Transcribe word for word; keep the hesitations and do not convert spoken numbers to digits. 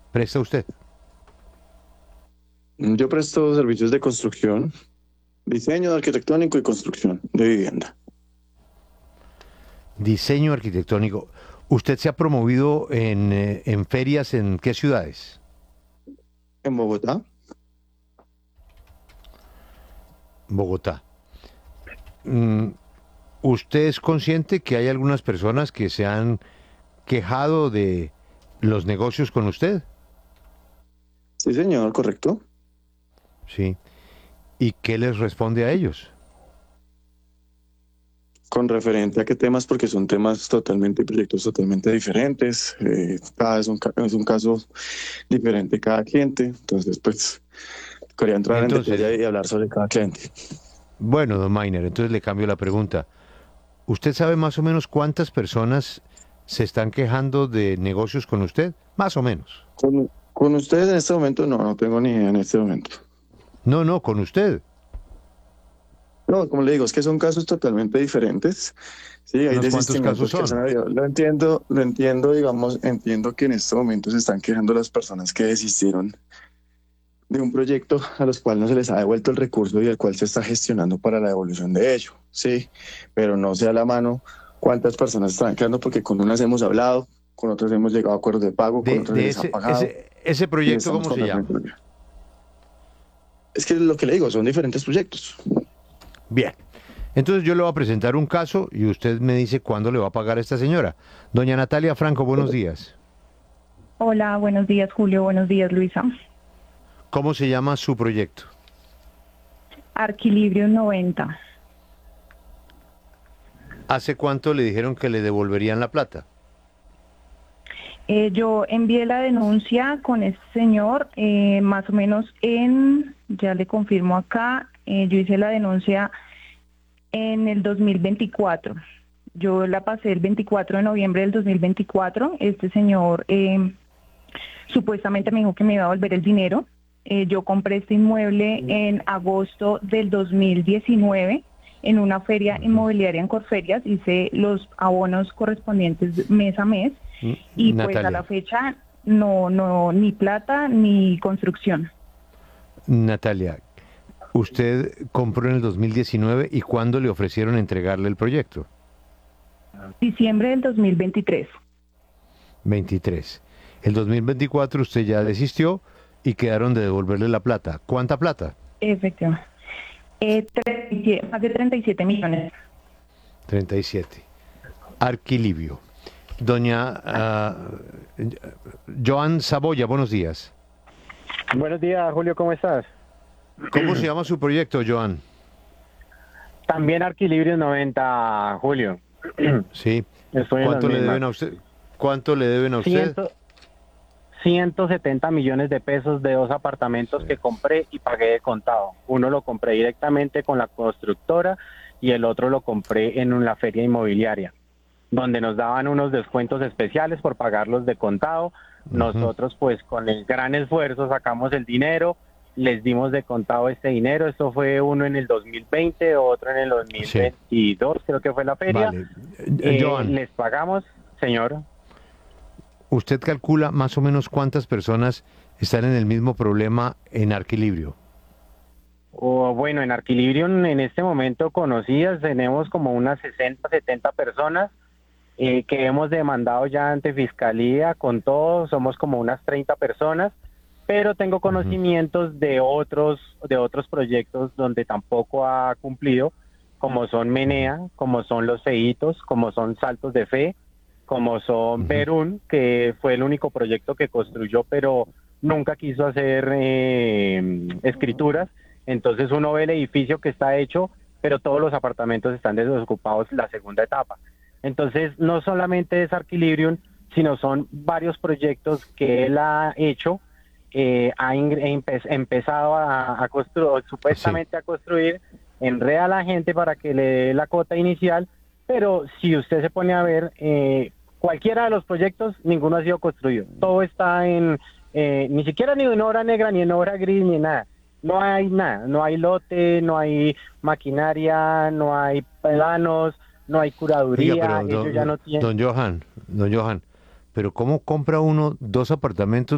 presta usted? Yo presto servicios de construcción, diseño arquitectónico y construcción de vivienda. Diseño arquitectónico. ¿Usted se ha promovido en, eh, en ferias en qué ciudades? En Bogotá, Bogotá. Mm, ¿Usted es consciente que hay algunas personas que se han quejado de los negocios con usted? sí señor, correcto. Sí. ¿Y qué les responde a ellos? Con referente a qué temas, porque son temas totalmente, proyectos totalmente diferentes. Eh, cada vez un, ca- es un caso diferente cada cliente. Entonces, pues, quería entrar en Entonces, detalle y hablar sobre cada cliente. bueno, don Mainer, entonces le cambio la pregunta. ¿Usted sabe más o menos cuántas personas se están quejando de negocios con usted? Más o menos. Con, con ustedes en este momento, no, no tengo ni idea en este momento. No, no, con usted. No, como le digo, es que son casos totalmente diferentes. Sí, hay ¿Unos cuantos casos desistimientos que se han son? habido. Lo entiendo, lo entiendo, digamos, entiendo que en este momento se están quejando las personas que desistieron de un proyecto a los cuales no se les ha devuelto el recurso y el cual se está gestionando para la devolución de ello. Sí, pero no sé a la mano cuántas personas están quedando porque con unas hemos hablado, con otras hemos llegado a acuerdos de pago, con De, otras se de les ha ese, pagado ese, ese y proyecto, estamos ¿cómo con se la llama? frente. Es que lo que le digo, son diferentes proyectos. Bien. Entonces yo le voy a presentar un caso y usted me dice cuándo le va a pagar a esta señora. Doña Natalia Franco, buenos días. Hola, buenos días Julio, buenos días Luisa. ¿Cómo se llama su proyecto? Arquilibrium noventa. ¿Hace cuánto le dijeron que le devolverían la plata? Eh, yo envié la denuncia con este señor, eh, más o menos en, ya le confirmo acá, eh, yo hice la denuncia en el dos mil veinticuatro. Yo la pasé el veinticuatro de noviembre del dos mil veinticuatro. Este señor eh, supuestamente me dijo que me iba a devolver el dinero. Eh, yo compré este inmueble en agosto del dos mil diecinueve en una feria inmobiliaria en Corferias. Hice los abonos correspondientes mes a mes y pues a la Natalia, fecha no, no, ni plata ni construcción. Natalia, usted compró en el dos mil diecinueve y ¿cuándo le ofrecieron entregarle el proyecto? Diciembre del dos mil veintitrés. veintitrés. El dos mil veinticuatro usted ya desistió y quedaron de devolverle la plata. ¿Cuánta plata? Efectivamente. Eh, treinta y siete, más de treinta y siete millones. treinta y siete. Arquilibio. Doña ah, Joan Saboya, buenos días. Buenos días, Julio, ¿cómo estás? ¿Cómo se llama su proyecto, Joan? También Arquilibrium noventa, Julio. Sí. Estoy en las ¿Cuánto le mismas. deben a usted? ¿Cuánto le deben a usted? Ciento- ciento setenta millones de pesos de dos apartamentos Sí. que compré y pagué de contado. Uno lo compré directamente con la constructora y el otro lo compré en una feria inmobiliaria, donde nos daban unos descuentos especiales por pagarlos de contado. Nosotros pues con el gran esfuerzo sacamos el dinero, les dimos de contado este dinero. Esto fue uno en el dos mil veinte, otro en el Sí. dos mil veintidós, creo que fue la feria. Vale. Eh, Joan, les pagamos, señor. ¿usted calcula más o menos cuántas personas están en el mismo problema en Arquilibrio? O bueno, en Arquilibrium en este momento conocidas tenemos como unas sesenta, setenta personas eh, que hemos demandado ya ante Fiscalía. Con todo somos como unas treinta personas, pero tengo conocimientos de otros de otros proyectos donde tampoco ha cumplido, como son Menea, como son Los Feitos, como son Saltos de Fe, como son Ujú. Perún, que fue el único proyecto que construyó, pero nunca quiso hacer eh, escrituras. Entonces uno ve el edificio que está hecho, pero todos los apartamentos están desocupados la segunda etapa. Entonces no solamente es Arquilibrium, sino son varios proyectos que él ha hecho, eh, ha ingre- empe- empezado a, a construir, supuestamente a construir, enreda a la gente para que le dé la cuota inicial, pero si usted se pone a ver, eh, cualquiera de los proyectos, ninguno ha sido construido. Todo está en, eh, ni siquiera ni en obra negra, ni en obra gris, ni nada. No hay nada, no hay lote, no hay maquinaria, no hay planos, no hay Oiga, curaduría, pero ellos ya don, no tienen. don Johan, don Johan, pero ¿cómo compra uno dos apartamentos